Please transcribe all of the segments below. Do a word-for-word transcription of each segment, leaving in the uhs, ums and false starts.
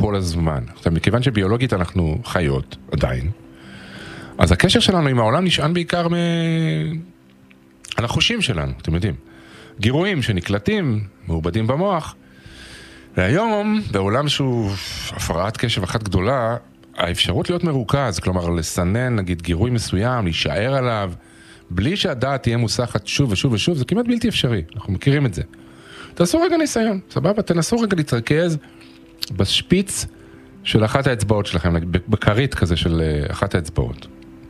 כל הזמן. עכשיו, מכיוון שביולוגית אנחנו חיות, עדיין, אז הקשר שלנו עם העולם נשען בעיקר מ... על החושים שלנו, אתם יודעים. גירויים שנקלטים, מעובדים במוח. והיום, בעולם שהוא הפרעת קשב אחת גדולה, האפשרות להיות מרוכז, כלומר לסנן, נגיד, גירוי מסוים, להישאר עליו, בלי שהדעת תהיה מוסחת שוב ושוב ושוב, זה כמעט בלתי אפשרי, אנחנו מכירים את זה. תעשו רגע ניסיון, סבבה? תנסו רגע להתרכז בשפיץ של אחת האצבעות שלכם, בקרית כזה של אחת האצבעות.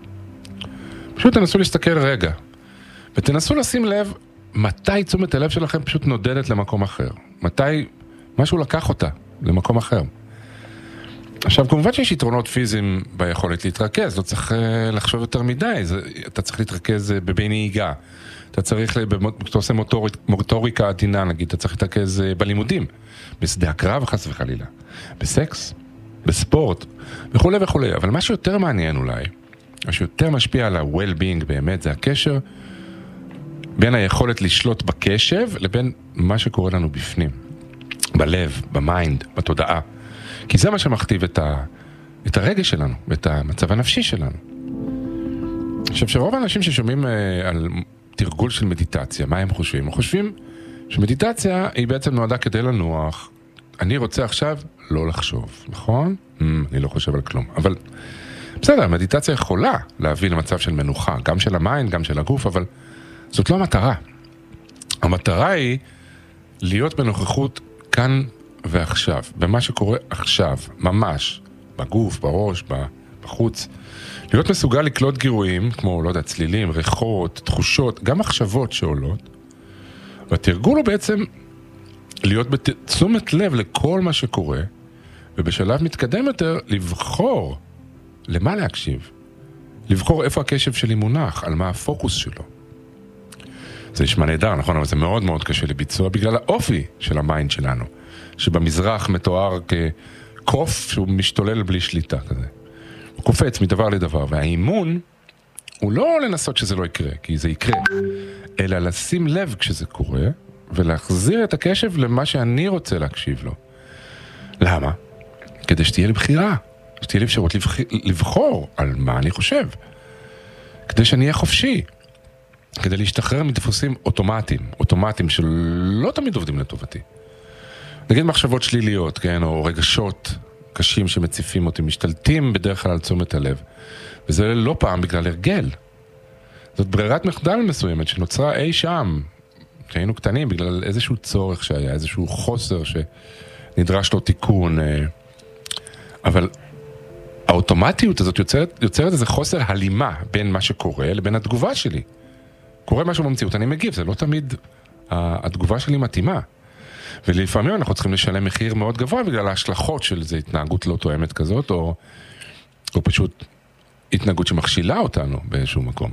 פשוט תנסו להסתכל רגע, ותנסו לשים לב מתי תשומת הלב שלכם פשוט נודדת למקום אחר. מתי משהו לקח אותה למקום אחר. עכשיו, כמובן שיש יתרונות פיזיים ביכולת להתרכז, לא צריך לחשוב יותר מדי, זה, אתה צריך להתרכז בבי נהיגה, אתה צריך, אתה עושה מוטוריק, מוטוריקה עדינה, נגיד, אתה צריך להתרכז בלימודים, בשדה הקרב, חס וחלילה, בסקס, בספורט, וכו' וכו'. אבל מה שיותר מעניין אולי, מה שיותר משפיע על ה-well-being באמת, זה הקשר בין היכולת לשלוט בקשב, לבין מה שקורה לנו בפנים, בלב, במיינד, בתודעה. כי זה מה שמכתיב את, ה, את הרגש שלנו, את המצב הנפשי שלנו. עכשיו, שרוב האנשים ששומעים אה, על תרגול של מדיטציה, מה הם חושבים? הם חושבים שמדיטציה היא בעצם נועדה כדי לנוח. אני רוצה עכשיו לא לחשוב, נכון? Mm, אני לא חושב על כלום. אבל בסדר, מדיטציה יכולה להביא למצב של מנוחה, גם של המיינד, גם של הגוף, אבל זאת לא המטרה. המטרה היא להיות בנוכחות כאן ועכשיו, במה שקורה עכשיו, ממש, בגוף, בראש, בחוץ, להיות מסוגל לקלוט גירויים, כמו, לא יודע, צלילים, ריחות, תחושות, גם מחשבות שעולות, והתרגול הוא בעצם להיות בתשומת לב לכל מה שקורה, ובשלב מתקדם יותר, לבחור למה להקשיב, לבחור איפה הקשב שלי מונח, על מה הפוקוס שלו. זה נשמע נהדר, נכון? אבל זה מאוד מאוד קשה לביצוע, בגלל האופי של המיינד שלנו. שבמזרח מתואר כקוף שהוא משתולל בלי שליטה כזה. הוא קופץ מדבר לדבר, והאימון הוא לא לנסות שזה לא יקרה, כי זה יקרה, אלא לשים לב כשזה קורה, ולהחזיר את הקשב למה שאני רוצה להקשיב לו. למה? כדי שתהיה לי בחירה, שתהיה לי אפשרות לבח... לבחור על מה אני חושב, כדי שאני אהיה חופשי, כדי להשתחרר מדפוסים אוטומטיים, אוטומטיים שלא תמיד עובדים לטובתי. נגיד מחשבות שליליות, כן, או רגשות קשים שמציפים אותי, משתלטים בדרך כלל על תשומת הלב. וזה לא פעם בגלל הרגל. זאת ברירת מחדל מסוימת שנוצרה אי שם, כשהיינו קטנים, בגלל איזשהו צורך שהיה, איזשהו חוסר שנדרש לו תיקון. אבל האוטומטיות הזאת יוצרת, יוצרת איזה חוסר הלימה בין מה שקורה לבין התגובה שלי. קורה משהו במציאות, אני מגיב, זה לא תמיד התגובה שלי מתאימה. ולפעמים אנחנו צריכים לשלם מחיר מאוד גבוה בגלל ההשלכות של זה, התנהגות לא תואמת כזאת, או, או פשוט התנהגות שמכשילה אותנו באיזשהו מקום.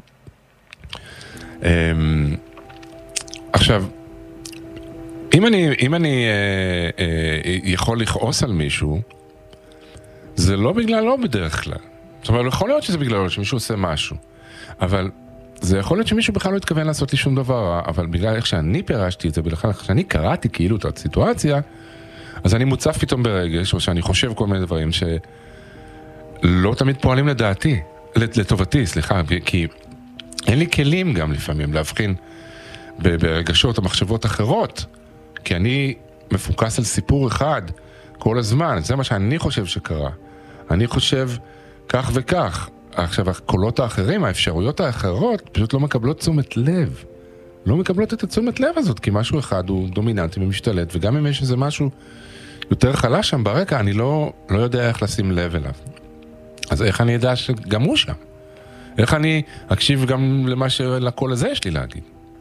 עכשיו, אם אני, אם אני אה, אה, יכול לכעוס על מישהו, זה לא בגלל לא בדרך כלל. זאת אומרת, יכול להיות שזה בגלל שמישהו עושה משהו, אבל זה יכול להיות שמישהו בכלל לא התכוון לעשות לי שום דבר, אבל בגלל איך שאני פירשתי את זה, בגלל איך שאני קראתי כאילו את הסיטואציה, אז אני מוצף פתאום ברגש, או שאני חושב כל מיני דברים שלא תמיד פועלים לדעתי, לטובתי, סליחה, כי אין לי כלים גם לפעמים להבחין ברגשות או מחשבות אחרות, כי אני מפוקס על סיפור אחד כל הזמן, זה מה שאני חושב שקרה. אני חושב כך וכך. עכשיו, הקולות האחרים, האפשרויות האחרות, פשוט לא מקבלות תשומת לב. לא מקבלות את התשומת לב הזאת, כי משהו אחד הוא דומיננטי ומשתלט, וגם אם יש איזה משהו יותר חלש שם ברקע, אני לא, לא יודע איך לשים לב אליו. אז איך אני יודע שגם הוא שם? איך אני אקשיב גם למה שלקול הזה יש לי להגיד?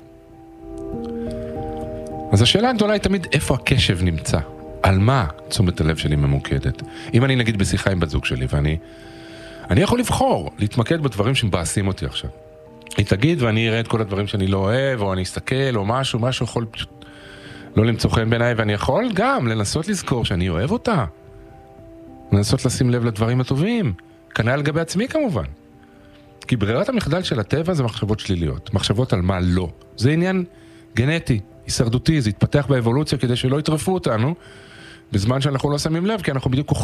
אז השאלה הגדולה היא תמיד איפה הקשב נמצא. על מה תשומת הלב שלי ממוקדת? אם אני נגיד בשיחה עם בת זוג שלי, ואני אני יכול לבחור, להתמקד בדברים שמבאסים אותי עכשיו. היא תגיד ואני אראה את כל הדברים שאני לא אוהב, או אני אסתכל, או משהו, משהו יכול פשוט לא למצוא חן בעיניי, ואני יכול גם לנסות לזכור שאני אוהב אותה. לנסות לשים לב לדברים הטובים. כנראה לגבי עצמי כמובן. כי ברירת המחדל של הטבע זה מחשבות שליליות. מחשבות על מה לא. זה עניין גנטי, הישרדותי, זה התפתח באבולוציה כדי שלא יטרפו אותנו, בזמן שאנחנו לא שמים לב, כי אנחנו בדיוק